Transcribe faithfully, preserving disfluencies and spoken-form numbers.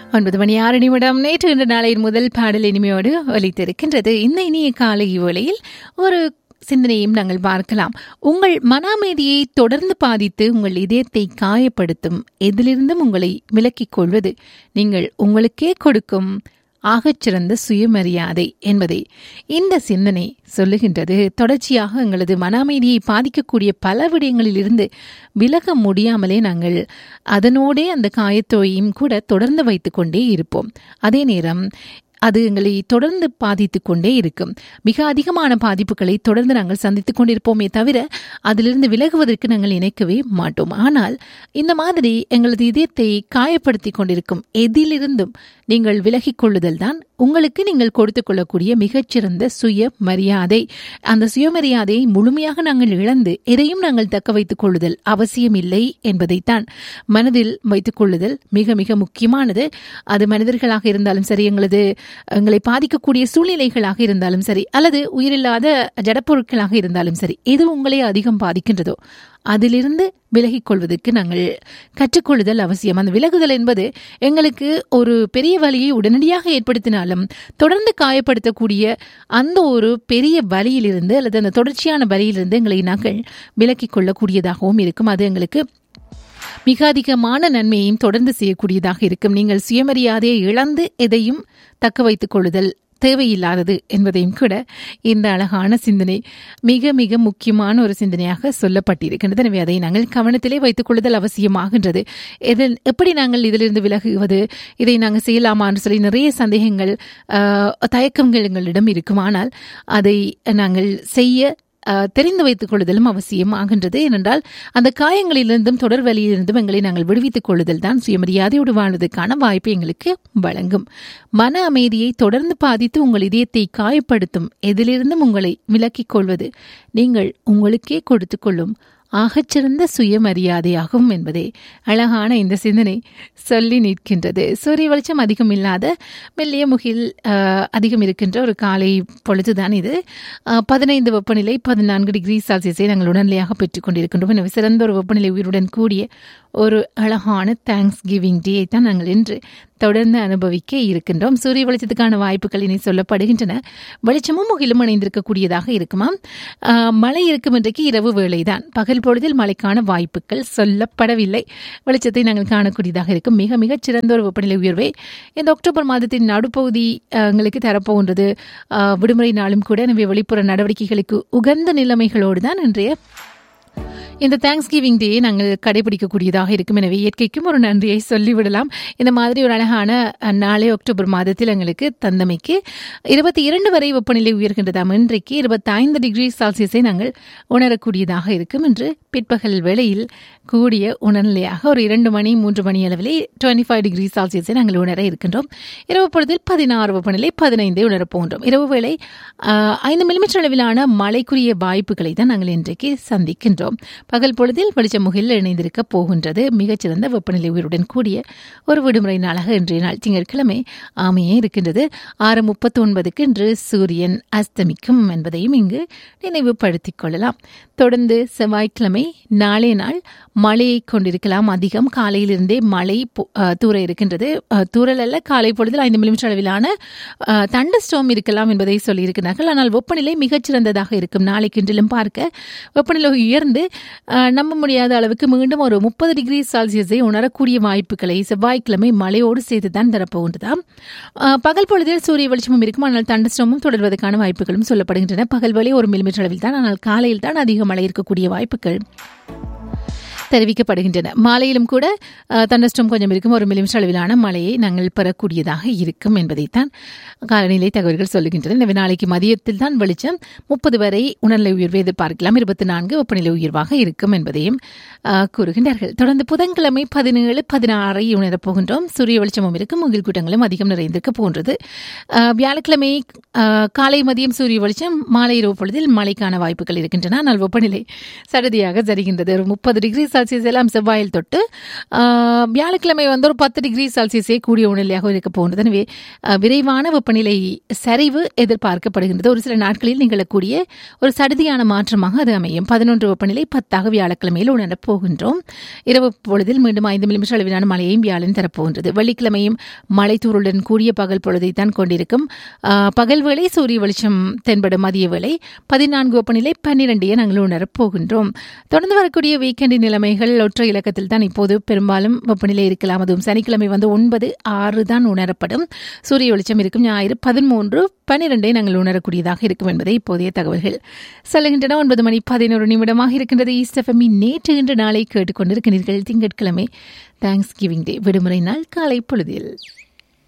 ஒன்பது மணி ஆறு நிமிடம் நேற்று இன்று நாளையின் முதல் பாடல் இனிமையோடு ஒலித்திருக்கின்றது. இந்த இனிய காலை வேளையில் ஒரு சிந்தனையும் நாங்கள் பார்க்கலாம். உங்கள் மன அமைதியை தொடர்ந்து பாதித்து உங்கள் இதயத்தை காயப்படுத்தும் எதிலிருந்தும் உங்களை விலக்கிக் கொள்வது நீங்கள் உங்களுக்கே கொடுக்கும் ஆகச்சிறந்த சுயமரியாதை என்பதை இந்த சிந்தனை சொல்லுகின்றது. தொடர்ச்சியாக எங்களது மன அமைதியை பாதிக்கக்கூடிய பல விடயங்களிலிருந்து விலக முடியாமலே நாங்கள் அதனோடே அந்த காயத்தோயையும் கூட தொடர்ந்து வைத்து கொண்டே இருப்போம். அதே நேரம் அது எங்களை தொடர்ந்து பாதித்து கொண்டே இருக்கும். மிக அதிகமான பாதிப்புகளை தொடர்ந்து நாங்கள் சந்தித்துக் கொண்டிருப்போமே தவிர அதிலிருந்து விலகுவதற்கு நாங்கள் நினைக்கவே மாட்டோம். ஆனால் இந்த மாதிரி எங்களது இதயத்தை காயப்படுத்தி கொண்டிருக்கும் எதிலிருந்தும் நீங்கள் விலகிக் கொள்ளுதல் தான் உங்களுக்கு நீங்கள் கொடுத்துக் கொள்ளக்கூடிய மிகச்சிறந்த சுய மரியாதை. அந்த சுயமரியாதையை முழுமையாக நாங்கள் இழந்து எதையும் நாங்கள் தக்க வைத்துக் கொள்ளுதல் அவசியம் இல்லை என்பதைத்தான் மனதில் வைத்துக் கொள்ளுதல் மிக மிக முக்கியமானது. அது மனிதர்களாக இருந்தாலும் சரி, எங்களது எங்களை பாதிக்கக்கூடிய சூழ்நிலைகளாக இருந்தாலும் சரி, அல்லது உயிரில்லாத ஜடப்பொருட்களாக இருந்தாலும் சரி, எது உங்களை அதிகம் பாதிக்கின்றதோ அதிலிருந்து விலகிக் கொள்வதற்கு நாங்கள் கற்றுக்கொள்ளுதல் அவசியம். அந்த விலகுதல் என்பது எங்களுக்கு ஒரு பெரிய வலியை உடனடியாக ஏற்படுத்தினாலும் தொடர்ந்து காயப்படுத்தக்கூடிய அந்த ஒரு பெரிய வலியிலிருந்து அல்லது அந்த தொடர்ச்சியான வலியிலிருந்து எங்களை நாங்கள் விலக்கிக் கொள்ளக்கூடியதாகவும் இருக்கும். அது எங்களுக்கு மிக அதிகமான நன்மையையும் தொடர்ந்து செய்யக்கூடியதாக இருக்கும். நீங்கள் சுயமரியாதையை இழந்து எதையும் தக்க வைத்துக் கொள்ளுதல் தேவையில்லாதது என்பதையும் கூட இந்த அழகான சிந்தனை மிக மிக முக்கியமான ஒரு சிந்தனையாக சொல்லப்பட்டிருக்கின்றது. எனவே அதை நாங்கள் கவனத்திலே வைத்துக் கொள்ளுதல் அவசியமாகின்றது. இதில் எப்படி நாங்கள் இதிலிருந்து விலகுவது, இதை நாங்கள் செய்யலாமான்னு சொல்லி நிறைய சந்தேகங்கள் தயக்கங்கள் எங்களிடம் இருக்கும். ஆனால் அதை நாங்கள் செய்ய தெரிந்து வைத்துக் கொள்ளுதலும் அவசியம் ஆகின்றது. ஏனென்றால் அந்த காயங்களிலிருந்தும் தொடர் வலியிலிருந்தும் எங்களை நாங்கள் விடுவித்துக் கொள்ளுதல் தான் சுயமரியாதையோடு வாழ்வதற்கான வாய்ப்பை எங்களுக்கு வழங்கும். மன அமைதியை தொடர்ந்து பாதித்து உங்கள் இதயத்தை காயப்படுத்தும் எதிலிருந்தும் உங்களை விலக்கிக் கொள்வது நீங்கள் உங்களுக்கே கொடுத்துக் கொள்ளும் ஆகச்சிறந்த சுயமரியாதையாகும் என்பதே அழகான இந்த சிந்தனை சொல்லி நிற்கின்றது. சூரிய வெளிச்சம் அதிகம் இல்லாத மெல்லிய முகில் அதிகம் இருக்கின்ற ஒரு காலை பொழுதுதான் இது. பதினைந்து வெப்பநிலை பதினான்கு டிகிரி செல்சியஸை நாங்கள் உடனடியாக பெற்றுக் கொண்டிருக்கின்றோம். எனவே சிறந்த ஒரு வெப்பநிலை உயிருடன் கூடிய ஒரு அழகான தேங்க்ஸ் கிவிங் டேயை தான் நாங்கள் இன்று தொடர்ந்து அனுபவிக்க இருக்கின்றோம். சூரிய வெளிச்சத்துக்கான வாய்ப்புகள் இனி சொல்லப்படுகின்றன. வெளிச்சமும் முகிலும் இணைந்திருக்கக்கூடியதாக இருக்குமாம். மழை இருக்கும் இன்றைக்கு இரவு வேளைதான். பகல் பொழுதில் மழைக்கான வாய்ப்புகள் சொல்லப்படவில்லை. வெளிச்சத்தை நாங்கள் காணக்கூடியதாக இருக்கும். மிக மிகச் சிறந்த ஒரு வெப்பநிலை உயர்வை இந்த அக்டோபர் மாதத்தின் நடுப்பகுதி எங்களுக்கு தரப்போகின்றது. விடுமுறை நாளும் கூட. எனவே வெளிப்புற நடவடிக்கைகளுக்கு உகந்த நிலைமைகளோடு தான் இன்றைய இந்த தேங்க்ஸ் கிவிங் டே நாங்கள் கடைபிடிக்கக்கூடியதாக இருக்கும். எனவே இயற்கைக்கும் ஒரு நன்றியை சொல்லிவிடலாம். இந்த மாதிரி ஒரு அழகான நாளை அக்டோபர் மாதத்தில் எங்களுக்கு தந்தமைக்கு இருபத்தி இரண்டு வரை வெப்பநிலை உயர்கின்றதாம். இன்றைக்கு இருபத்தி ஐந்து டிகிரி செல்சியஸை நாங்கள் உணரக்கூடியதாக இருக்கும். இன்று பிற்பகல் வேளையில் கூடிய உணர்நிலையாக ஒரு இரண்டு மணி மூன்று மணி அளவிலே டுவெண்ட்டி ஃபைவ் டிகிரி செல்சியஸை நாங்கள் உணர இருக்கின்றோம். இரவு பொழுதில் பதினாறு வெப்பநிலை பதினைந்தை உணரப்போகின்றோம். இரவு வேளை ஐந்து மில்லிமீட்டர் அளவிலான மழைக்குரிய வாய்ப்புகளை தான் நாங்கள் இன்றைக்கு சந்திக்கின்றோம். பகல் பொழுதில் வெளிச்ச முகில் இணைந்திருக்க போகின்றது. மிகச்சிறந்த வெப்பநிலை உயருடன் கூடிய ஒரு விடுமுறை நாளாக இன்றைய நாள் திங்கட்கிழமை ஆமையே இருக்கின்றது. ஆறு முப்பத்தி ஒன்பதுக்கு இன்று சூரியன் அஸ்தமிக்கும் என்பதையும் இங்கு நினைவுபடுத்திக் கொள்ளலாம். தொடர்ந்து செவ்வாய்க்கிழமை நாளே நாள் மழையை கொண்டிருக்கலாம். அதிகம் காலையிலிருந்தே மழை தூர இருக்கின்றது. தூரல் அல்ல, காலை பொழுதில் ஐந்து மில்லிமீட்டர் அளவிலான தண்டர் ஸ்டார்ம் இருக்கலாம் என்பதை சொல்லியிருக்கிறார்கள். ஆனால் வெப்பநிலை மிகச்சிறந்ததாக இருக்கும். நாளைக்கு இன்றிலும் பார்க்க வெப்பநிலை உயர்ந்து நம்ப முடியாத அளவுக்கு மீண்டும் ஒரு முப்பது டிகிரி செல்சியஸை உணரக்கூடிய வாய்ப்புகளை செவ்வாய்க்கிழமை மழையோடு சேர்த்துதான் தரப்போகின்றதாம். பகல் பொழுதில் சூரிய வெளிச்சமும் இருக்கும். ஆனால் தண்டர் ஸ்டார்மும் தொடர்வதற்கான வாய்ப்புகளும் சொல்லப்படுகின்றன. பகல் வேளை ஒரு மில்லிமீட்டர் அளவில் தான், ஆனால் காலையில் தான் அதிக மழை இருக்கக்கூடிய வாய்ப்புகள் தெரிவிக்கப்படுகின்றன. மாலையிலும் கூட தண்டஸ்டம் கொஞ்சம் இருக்கும். ஒரு மில்லிமீட்டர் அளவிலான மழையை நாங்கள் பெறக்கூடியதாக இருக்கும் என்பதைத்தான் காலநிலை தகவல்கள் சொல்லுகின்றன. எனவே நாளைக்கு மதியத்தில் தான் வெளிச்சம் முப்பது வரை உணர்நிலை உயர்வை எதிர்பார்க்கலாம். இருபத்தி நான்கு வெப்பநிலை உயர்வாக இருக்கும் என்பதையும் கூறுகின்றார்கள். தொடர்ந்து புதன்கிழமை பதினேழு பதினாறை உணரப் போகின்றோம். சூரிய வெளிச்சமும் இருக்கும். முகில் கூட்டங்களும் அதிகம் நிறைந்திருக்க போன்றது. வியாழக்கிழமை காலை மதியம் சூரிய வெளிச்சம், மாலை இரவு பொழுதில் மழைக்கான வாய்ப்புகள் இருக்கின்றன. ஆனால் வெப்பநிலை சடுதியாக சரிகின்றது. ஒரு முப்பது டிகிரி செல்சியஸ் எல்லாம் செவ்வாயில் தொட்டு ஆஹ், வியாழக்கிழமை வந்து ஒரு பத்து டிகிரி செல்சியஸே கூடிய உணர்நிலையாக இருக்க போகிறது. எனவே ஆஹ், விரைவான வெப்பநிலை சரிவு எதிர்பார்க்கப்படுகின்றது. ஒரு சில நாட்களில் நிகழக்கூடிய ஒரு சடுதியான மாற்றமாக அது அமையும். பதினொன்று வெப்பநிலை பத்தாக வியாழக்கிழமையில் உணரப் போகின்றோம். இரவு பொழுதில் மீண்டும் ஐந்து மில்லிமீட்டர் அளவிலான மழையையும் வியாழன் தரப்போகின்றது. வெள்ளிக்கிழமையும் மழை தூறலுடன் கூடிய பகல் பொழுதைத்தான் கொண்டிருக்கும். ஆஹ், பகல் வேளை சூரிய வெளிச்சம் தென்படும். மதிய வேளை பதினான்கு வெப்பநிலை பன்னிரண்டையே நாங்கள் உணரப் போகின்றோம். தொடர்ந்து வரக்கூடிய வீக்கெண்டின் நிலைமைகள் ஒற்றை இலக்கத்தில் தான் இப்போது பெரும்பாலும் வெப்பநிலை இருக்கலாம். அதுவும் சனிக்கிழமை வந்து ஒன்பது ஆறு தான் உணரப்படும். சூரிய வெளிச்சம் இருக்கும். ஞாயிறு பதிமூன்று பன்னிரண்டை நாங்கள் உணரக்கூடியதாக இருக்கும் என்பதை இப்போதைய தகவல்கள் சொல்லுகின்றன. ஒன்பது மணி பதினோரு நிமிடமாக இருக்கின்றது. ஈஸ்ட் எஃப்எம் நேற்று இன்று நாளை கேட்டுக்கொண்டிருக்கிறீர்கள். திங்கட்கிழமை தேங்க்ஸ் கிவிங் டே, விடுமுறை நாள் காலை பொழுதில்.